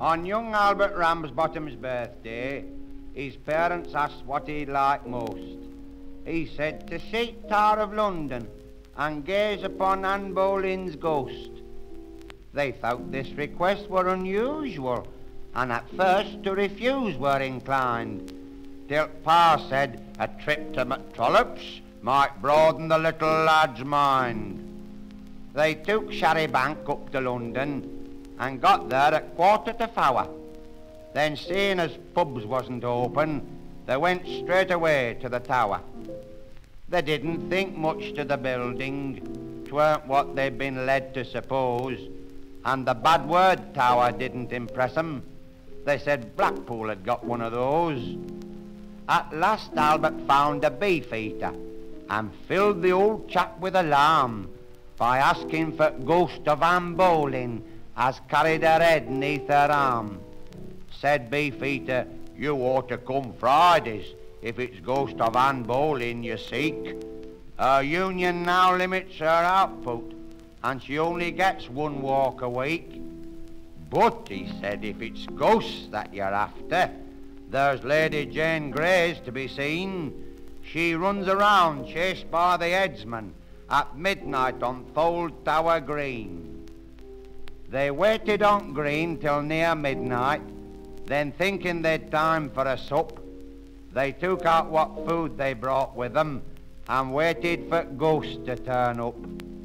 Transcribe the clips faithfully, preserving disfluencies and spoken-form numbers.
On young Albert Ramsbottom's birthday, his parents asked what he'd like most. He said to see Tower of London and gaze upon Anne Boleyn's ghost. They thought this request were unusual, and at first to refuse were inclined, till Pa said a trip to McTrollope's might broaden the little lad's mind. They took Sharrybank up to London and got there at quarter to four. Then, seeing as pubs wasn't open, they went straight away to the Tower. They didn't think much to the building, 'tweren't what they'd been led to suppose, and the bad word Tower didn't impress 'em. They said Blackpool had got one of those. At last Albert found a beef-eater and filled the old chap with alarm by asking for ghost of Anne Boleyn as carried her head neath her arm. Said beef-eater, you ought to come Fridays if it's ghost of Anne Boleyn you seek. Her union now limits her output and she only gets one walk a week. But, he said, if it's ghosts that you're after, there's Lady Jane Grey's to be seen. She runs around chased by the headsman at midnight on Fold Tower Green. They waited on Green till near midnight, then thinking they'd time for a sup, they took out what food they brought with them and waited for ghosts to turn up.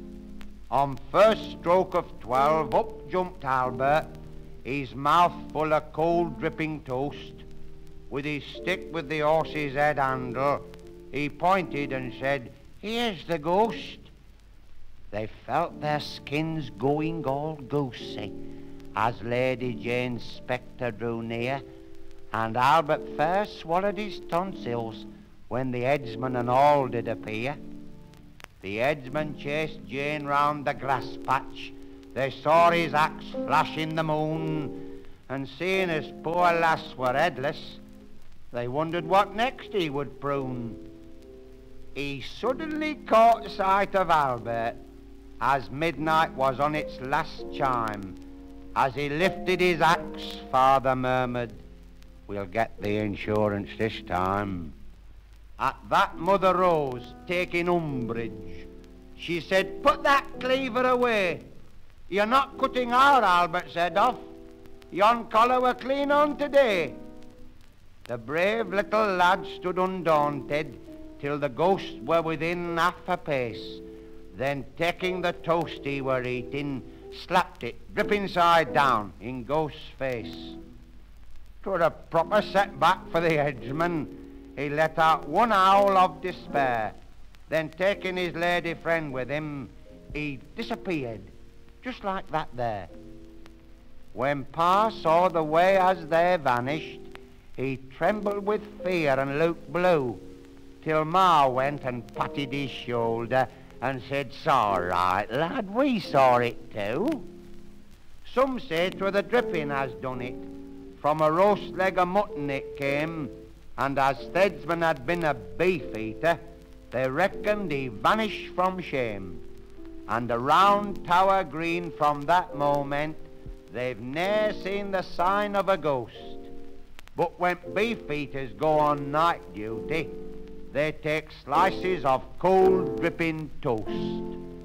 On first stroke of twelve, up jumped Albert, his mouth full of cold dripping toast. With his stick with the horse's head handle, he pointed and said, here's the ghost. They felt their skins going all goosey as Lady Jane's spectre drew near, and Albert fair swallowed his tonsils when the headsman and all did appear. The headsman chased Jane round the grass patch. They saw his axe flash in the moon, and seeing his poor lass were headless, they wondered what next he would prune. He suddenly caught sight of Albert as midnight was on its last chime. As he lifted his axe, father murmured, we'll get the insurance this time. At that mother rose, taking umbrage. She said, put that cleaver away. You're not cutting our Albert's head off. Yon collar were clean on today. The brave little lad stood undaunted till the ghosts were within half a pace. Then taking the toast he were eating, slapped it dripping side down in ghost's face. 'Twere a proper setback for the headsman. He let out one howl of despair. Then taking his lady friend with him, he disappeared, just like that there. When Pa saw the way as they vanished, he trembled with fear and looked blue, till Ma went and patted his shoulder and said, "'S all right, lad, we saw it too." Some say 'twere the dripping has done it. From a roast leg of mutton it came, and as Steadsman had been a beef-eater, they reckoned he vanished from shame. And around Tower Green from that moment, they've ne'er seen the sign of a ghost. But when beef-eaters go on night duty, they take slices of cold dripping toast.